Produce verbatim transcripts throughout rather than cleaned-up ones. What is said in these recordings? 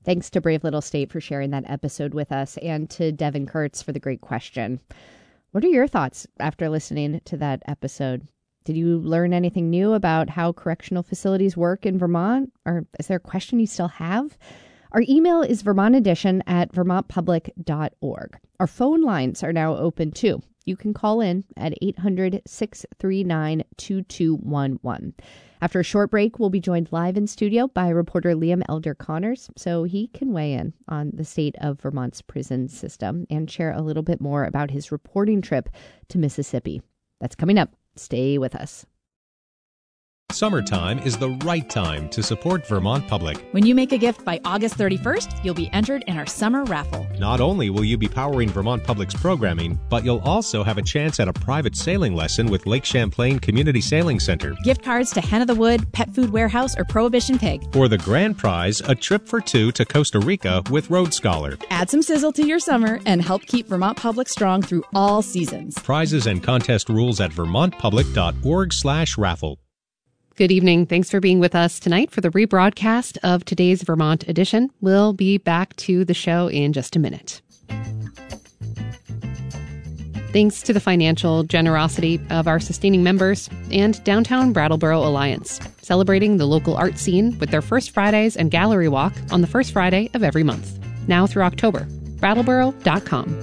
Thanks to Brave Little State for sharing that episode with us, and to Devin Kurtz for the great question. What are your thoughts after listening to that episode? Did you learn anything new about how correctional facilities work in Vermont? Or is there a question you still have? Our email is vermont edition at vermont public dot org. Our phone lines are now open too. You can call in at eight hundred, six three nine, two two one one. After a short break, we'll be joined live in studio by reporter Liam Elder Connors, so he can weigh in on the state of Vermont's prison system and share a little bit more about his reporting trip to Mississippi. That's coming up. Stay with us. Summertime is the right time to support Vermont Public. When you make a gift by August thirty-first, you'll be entered in our summer raffle. Not only will you be powering Vermont Public's programming, but you'll also have a chance at a private sailing lesson with Lake Champlain Community Sailing Center. Gift cards to Hen of the Wood, Pet Food Warehouse, or Prohibition Pig. For the grand prize, a trip for two to Costa Rica with Road Scholar. Add some sizzle to your summer and help keep Vermont Public strong through all seasons. Prizes and contest rules at vermont public dot org slash raffle. Good evening. Thanks for being with us tonight for the rebroadcast of today's Vermont edition. We'll be back to the show in just a minute. Thanks to the financial generosity of our sustaining members and Downtown Brattleboro Alliance, celebrating the local art scene with their First Fridays and Gallery Walk on the first Friday of every month, now through October. brattleboro dot com.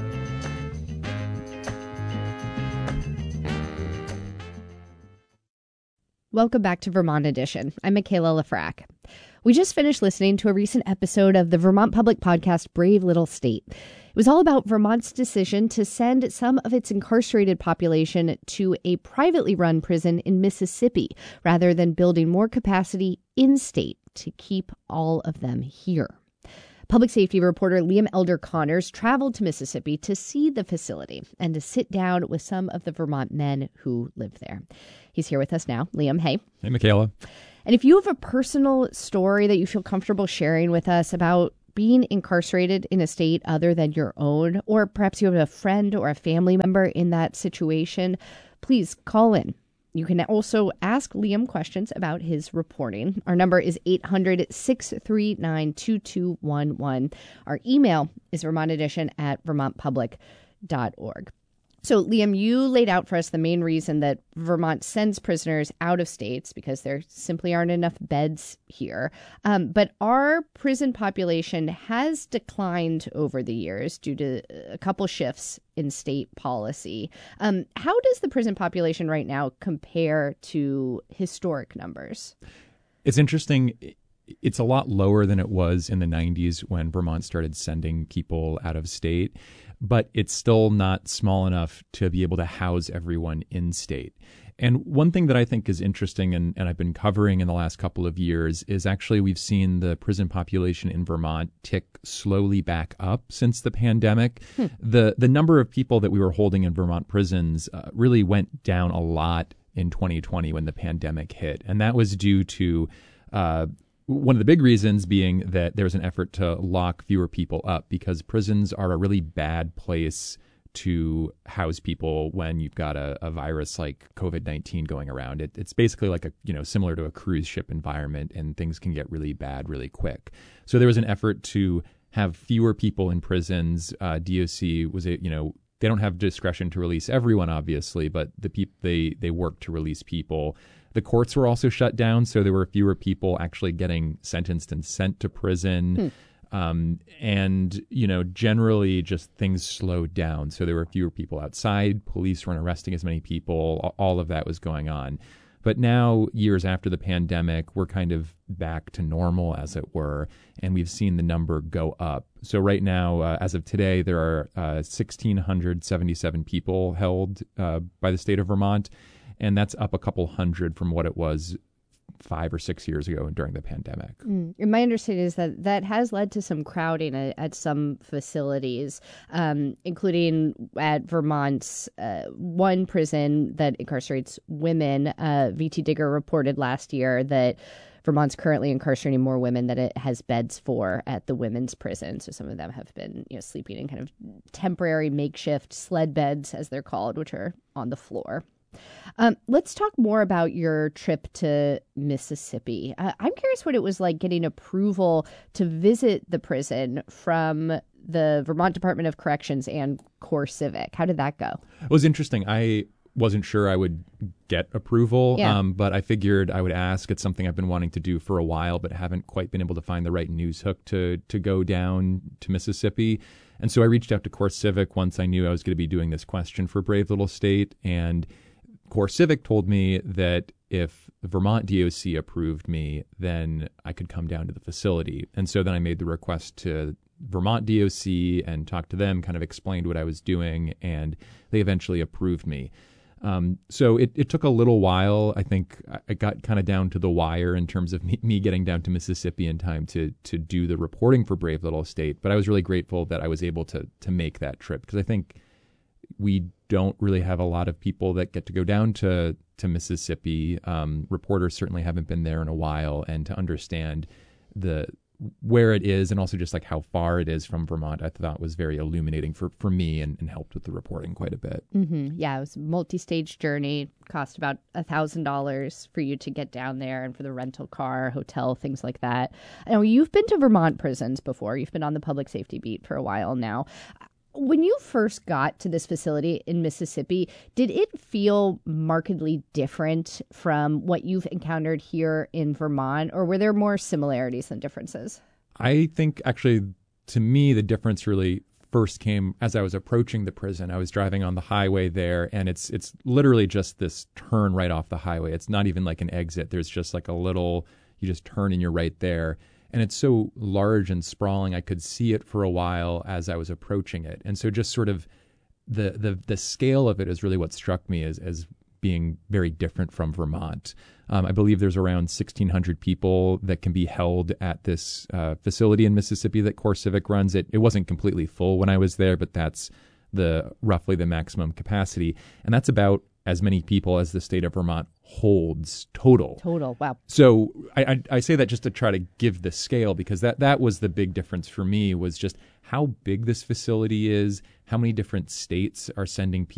Welcome back to Vermont Edition. I'm Michaela Lafrac. We just finished listening to a recent episode of the Vermont Public podcast, Brave Little State. It was all about Vermont's decision to send some of its incarcerated population to a privately run prison in Mississippi, rather than building more capacity in-state to keep all of them here. Public safety reporter Liam Elder Connors traveled to Mississippi to see the facility and to sit down with some of the Vermont men who live there. He's here with us now. Liam, hey. Hey, Michaela. And if you have a personal story that you feel comfortable sharing with us about being incarcerated in a state other than your own, or perhaps you have a friend or a family member in that situation, please call in. You can also ask Liam questions about his reporting. Our number is eight hundred, six three nine, two two one one. Our email is vermont edition at vermont public dot org. So, Liam, you laid out for us the main reason that Vermont sends prisoners out of states, because there simply aren't enough beds here. Um, but our prison population has declined over the years due to a couple shifts in state policy. Um, how does the prison population right now compare to historic numbers? It's interesting. It's a lot lower than it was in the nineties when Vermont started sending people out of state, but it's still not small enough to be able to house everyone in state. And one thing that I think is interesting, and, and I've been covering in the last couple of years, is actually we've seen the prison population in Vermont tick slowly back up since the pandemic. Hmm. The the number of people that we were holding in Vermont prisons uh, really went down a lot in twenty twenty when the pandemic hit. And that was due to uh, one of the big reasons being that there was an effort to lock fewer people up, because prisons are a really bad place to house people when you've got a, a virus like COVID nineteen going around. It, it's basically like a, you know, similar to a cruise ship environment, and things can get really bad really quick. So there was an effort to have fewer people in prisons. Uh, D O C was, a, you know, they don't have discretion to release everyone, obviously, but the peop- they they work to release people. The courts were also shut down, so there were fewer people actually getting sentenced and sent to prison. Hmm. Um, and, you know, generally just things slowed down. So there were fewer people outside. Police weren't arresting as many people. All of that was going on. But now, years after the pandemic, we're kind of back to normal, as it were, and we've seen the number go up. So right now, uh, as of today, there are uh, one thousand six hundred seventy-seven people held uh, by the state of Vermont. And that's up a couple hundred from what it was five or six years ago during the pandemic. Mm. And my understanding is that that has led to some crowding at, at some facilities, um, including at Vermont's uh, one prison that incarcerates women. Uh, V T Digger reported last year that Vermont's currently incarcerating more women than it has beds for at the women's prison. So some of them have been, you know, sleeping in kind of temporary makeshift sled beds, as they're called, which are on the floor. Um, let's talk more about your trip to Mississippi. Uh, I'm curious what it was like getting approval to visit the prison from the Vermont Department of Corrections and CoreCivic. How did that go? It was interesting. I wasn't sure I would get approval, Yeah. um, but I figured I would ask. It's something I've been wanting to do for a while, but haven't quite been able to find the right news hook to to go down to Mississippi. And so I reached out to CoreCivic once I knew I was going to be doing this question for Brave Little State. And CoreCivic told me that if Vermont D O C approved me, then I could come down to the facility. And so then I made the request to Vermont D O C and talked to them, kind of explained what I was doing, and they eventually approved me. Um, so it, it took a little while. I think I got kind of down to the wire in terms of me, me getting down to Mississippi in time to to do the reporting for Brave Little State. But I was really grateful that I was able to to make that trip, because I think we don't really have a lot of people that get to go down to to Mississippi. Um, reporters certainly haven't been there in a while, and to understand the where it is and also just like how far it is from Vermont, I thought was very illuminating for, for me and, and helped with the reporting quite a bit. Mm-hmm. Yeah, it was a multi-stage journey. Cost about one thousand dollars for you to get down there and for the rental car, hotel, things like that. I know you've been to Vermont prisons before. You've been on the public safety beat for a while now. When you first got to this facility in Mississippi, did it feel markedly different from what you've encountered here in Vermont, or were there more similarities than differences? I think actually, to me, the difference really first came as I was approaching the prison. I was driving on the highway there, and it's it's literally just this turn right off the highway. It's not even like an exit. There's just like a little, you just turn and you're right there. And it's so large and sprawling, I could see it for a while as I was approaching it. And so just sort of the the the scale of it is really what struck me as as being very different from Vermont. Um, I believe there's around sixteen hundred people that can be held at this uh, facility in Mississippi that CoreCivic runs. It it wasn't completely full when I was there, but that's the roughly the maximum capacity. And that's about as many people as the state of Vermont holds total. Total, wow. So I, I, I say that just to try to give the scale, because that, that was the big difference for me, was just how big this facility is, how many different states are sending people